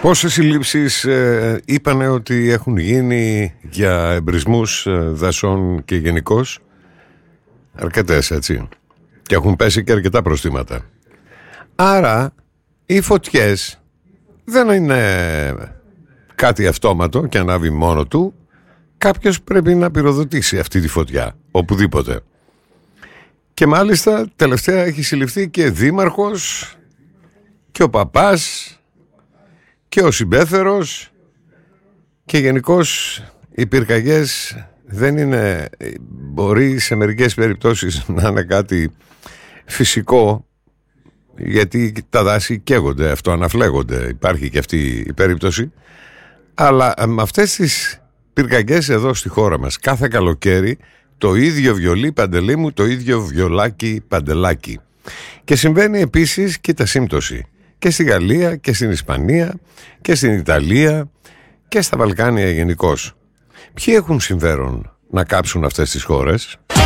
Πόσες συλλήψεις είπανε ότι έχουν γίνει για εμπρισμούς δασών και γενικώς? Αρκετές, έτσι. Και έχουν πέσει και αρκετά προστήματα. Άρα οι φωτιές δεν είναι κάτι αυτόματο και ανάβει μόνο του. Κάποιος πρέπει να πυροδοτήσει αυτή τη φωτιά οπουδήποτε. Και μάλιστα τελευταία έχει συλληφθεί και δήμαρχος και ο παπάς και ο συμπέθερος, και γενικώς οι πυρκαγιές δεν είναι, μπορεί σε μερικές περιπτώσεις να είναι κάτι φυσικό, γιατί τα δάση καίγονται, αυτοαναφλέγονται, υπάρχει και αυτή η περίπτωση. Αλλά με αυτές τις πυρκαγιές εδώ στη χώρα μας κάθε καλοκαίρι το ίδιο βιολί Παντελή μου, το ίδιο βιολάκι Παντελάκι. Και συμβαίνει επίσης και τα σύμπτωση και στη Γαλλία και στην Ισπανία και στην Ιταλία και στα Βαλκάνια γενικώς. Ποιοι έχουν συμφέρον να κάψουν αυτές τις χώρες?